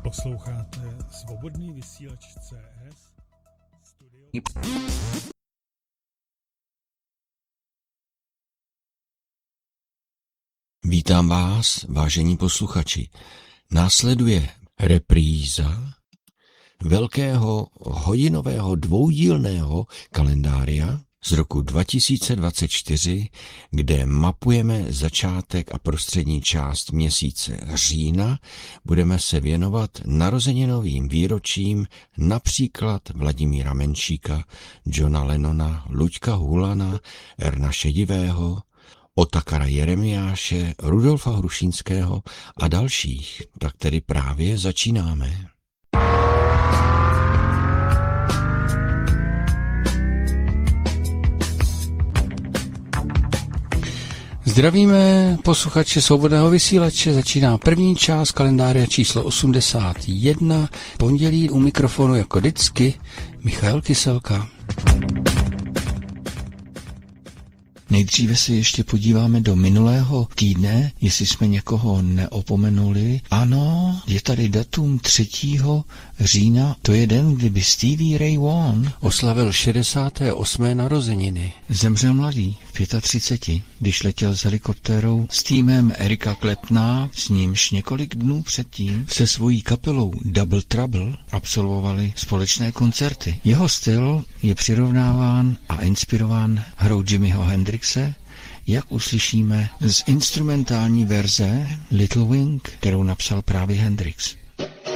Posloucháte Svobodný vysílač CS. Vítám vás, vážení posluchači. Následuje repríza velkého hodinového dvoudílného kalendária z roku 2024, kde mapujeme začátek a prostřední část měsíce října. Budeme se věnovat narozeninovým výročím například Vladimíra Menšíka, Johna Lennona, Luďka Hulana, Erna Šedivého, Otakara Jeremiáše, Rudolfa Hrušínského a dalších. Tak tedy právě začínáme. Zdravíme posluchače Svobodného vysílače, začíná první část kalendáře číslo 81, pondělí u mikrofonu jako vždycky Michal Kyselka. Nejdříve se ještě podíváme do minulého týdne, jestli jsme někoho neopomenuli. Ano, je tady datum 3. října, to je den, kdyby Stevie Ray Vaughan oslavil 68. narozeniny. Zemřel mladý, v 35, když letěl s helikoptérou s týmem Erika Claptona, s nímž několik dnů předtím se svojí kapelou Double Trouble absolvovali společné koncerty. Jeho styl je přirovnáván a inspirován hrou Jimmyho Hendrixe, jak uslyšíme z instrumentální verze Little Wing, kterou napsal právě Hendrix.